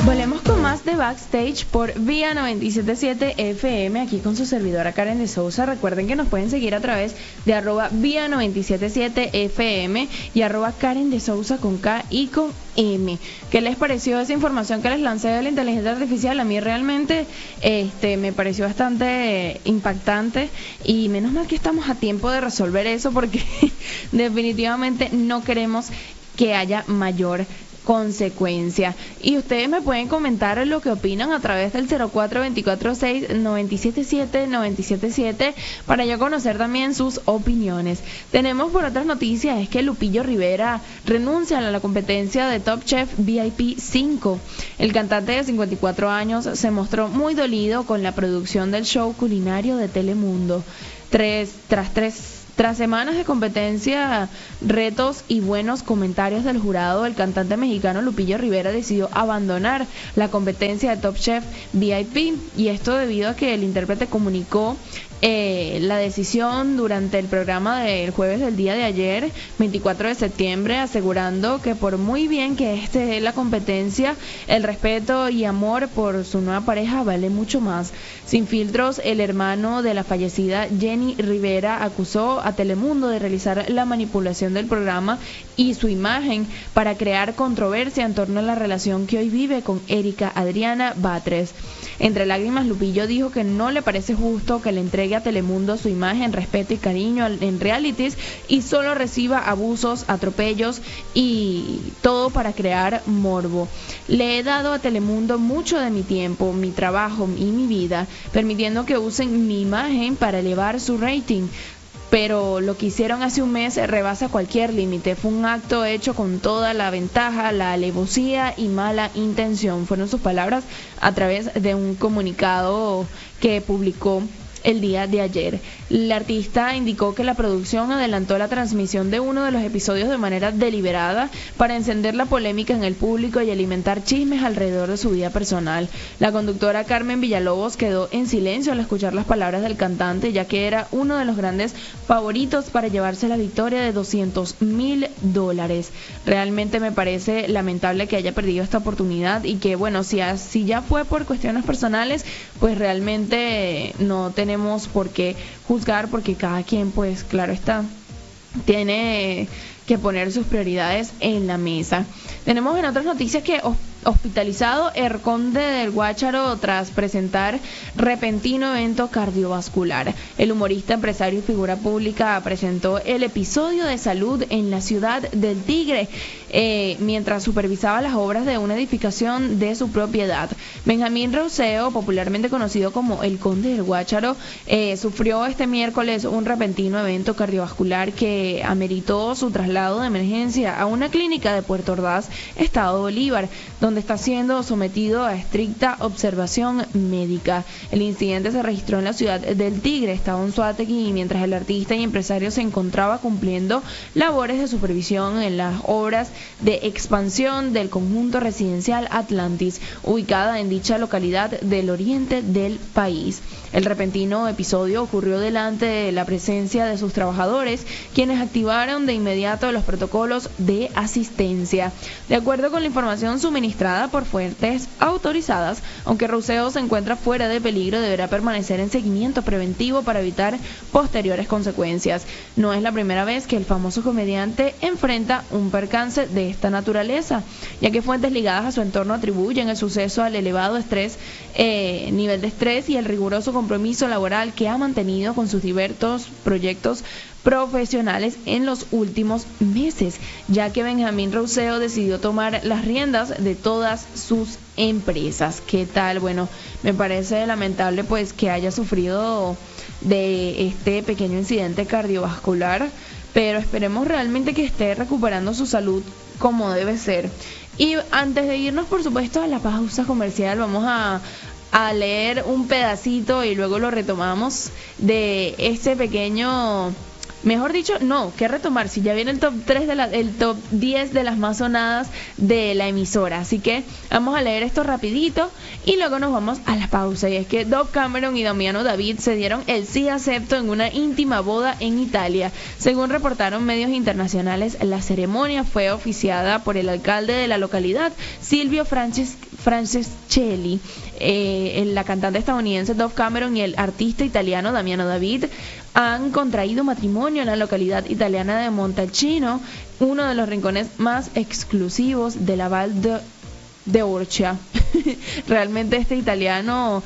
Volvemos con más de Backstage por Vía 97.7 FM, aquí con su servidora Karen de Sousa. Recuerden que nos pueden seguir a través de @Vía 97.7 FM y @Karen de Sousa con K y con M. ¿Qué les pareció esa información que les lancé de la inteligencia artificial? A mí realmente me pareció bastante impactante y menos mal que estamos a tiempo de resolver eso, porque definitivamente no queremos que haya mayor consecuencia. Y ustedes me pueden comentar lo que opinan a través del 04246977 para yo conocer también sus opiniones. Tenemos por otras noticias es que Lupillo Rivera renuncia a la competencia de Top Chef VIP 5. El cantante de 54 años se mostró muy dolido con la producción del show culinario de Telemundo. Tras semanas de competencia, retos y buenos comentarios del jurado, el cantante mexicano Lupillo Rivera decidió abandonar la competencia de Top Chef VIP, y esto debido a que el intérprete comunicó la decisión durante el programa del jueves del día de ayer, 24 de septiembre, asegurando que por muy bien que esté la competencia, el respeto y amor por su nueva pareja vale mucho más. Sin filtros, el hermano de la fallecida Jenny Rivera acusó a Telemundo de realizar la manipulación del programa y su imagen para crear controversia en torno a la relación que hoy vive con Erika Adriana Batres. Entre lágrimas, Lupillo dijo que no le parece justo que le entregue a Telemundo su imagen, respeto y cariño en realities y solo reciba abusos, atropellos y todo para crear morbo. Le he dado a Telemundo mucho de mi tiempo, mi trabajo y mi vida, permitiendo que usen mi imagen para elevar su rating. Pero lo que hicieron hace un mes rebasa cualquier límite. Fue un acto hecho con toda la ventaja, la alevosía y mala intención. Fueron sus palabras a través de un comunicado que publicó el día de ayer. El artista indicó que la producción adelantó la transmisión de uno de los episodios de manera deliberada para encender la polémica en el público y alimentar chismes alrededor de su vida personal. La conductora Carmen Villalobos quedó en silencio al escuchar las palabras del cantante, ya que era uno de los grandes favoritos para llevarse la victoria de $200,000. Realmente me parece lamentable que haya perdido esta oportunidad y que, bueno, si ya fue por cuestiones personales, pues realmente no tenemos por qué juzgar, porque cada quien, pues claro está, tiene que poner sus prioridades en la mesa. Tenemos en otras noticias que hospitalizado el Conde del Guácharo tras presentar repentino evento cardiovascular. El humorista, empresario y figura pública presentó el episodio de salud en la ciudad del Tigre mientras supervisaba las obras de una edificación de su propiedad. Benjamín Rousseau, popularmente conocido como el Conde del Guácharo, sufrió este miércoles un repentino evento cardiovascular que ameritó su traslado de emergencia a una clínica de Puerto Ordaz, Estado Bolívar, donde está siendo sometido a estricta observación médica. El incidente se registró en la ciudad del Tigre, estado Anzoátegui, mientras el artista y empresario se encontraba cumpliendo labores de supervisión en las obras de expansión del conjunto residencial Atlantis, ubicada en dicha localidad del oriente del país. El repentino episodio ocurrió delante de la presencia de sus trabajadores, quienes activaron de inmediato los protocolos de asistencia. De acuerdo con la información suministrada por fuentes autorizadas, aunque Rousseau se encuentra fuera de peligro, deberá permanecer en seguimiento preventivo para evitar posteriores consecuencias. No es la primera vez que el famoso comediante enfrenta un percance de esta naturaleza, ya que fuentes ligadas a su entorno atribuyen el suceso al elevado nivel de estrés y el riguroso compromiso laboral que ha mantenido con sus diversos proyectos profesionales en los últimos meses, ya que Benjamín Rousseau decidió tomar las riendas de todas sus empresas. ¿Qué tal? Bueno, me parece lamentable pues que haya sufrido de este pequeño incidente cardiovascular, pero esperemos realmente que esté recuperando su salud como debe ser. Y antes de irnos, por supuesto, a la pausa comercial, vamos a leer un pedacito y luego lo retomamos de este pequeño Mejor dicho, no, que retomar, si ya viene el top 3 el top 10 de las más sonadas de la emisora. Así que vamos a leer esto rapidito y luego nos vamos a la pausa. Y es que Dove Cameron y Damiano David se dieron el sí acepto en una íntima boda en Italia. Según reportaron medios internacionales, la ceremonia fue oficiada por el alcalde de la localidad, Silvio Franceschelli. La cantante estadounidense Dove Cameron y el artista italiano Damiano David han contraído matrimonio en la localidad italiana de Montalcino, uno de los rincones más exclusivos de la Val d'Orcia. Realmente este italiano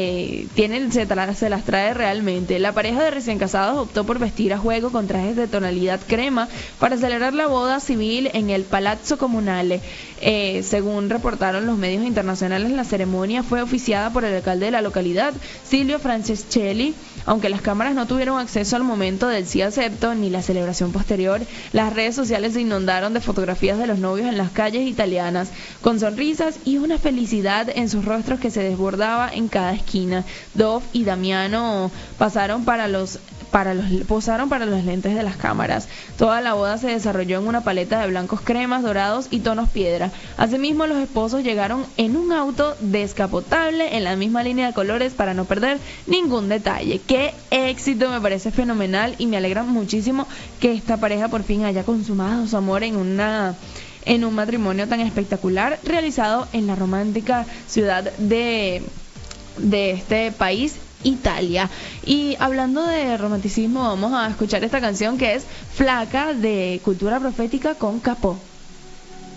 se las trae realmente. La pareja de recién casados optó por vestir a juego con trajes de tonalidad crema para celebrar la boda civil en el Palazzo Comunale. Según reportaron los medios internacionales, la ceremonia fue oficiada por el alcalde de la localidad, Silvio Franceschelli. Aunque las cámaras no tuvieron acceso al momento del sí acepto ni la celebración posterior, las redes sociales se inundaron de fotografías de los novios en las calles italianas, con sonrisas y una felicidad en sus rostros que se desbordaba en cada esquina. Dove y Damiano posaron para los lentes de las cámaras. Toda la boda se desarrolló en una paleta de blancos cremas, dorados y tonos piedra. Asimismo, los esposos llegaron en un auto descapotable en la misma línea de colores para no perder ningún detalle. ¡Qué éxito! Me parece fenomenal y me alegra muchísimo que esta pareja por fin haya consumado su amor en un matrimonio tan espectacular realizado en la romántica ciudad de este país, Italia. Y hablando de romanticismo, vamos a escuchar esta canción que es Flaca, de Cultura Profética, con Capó.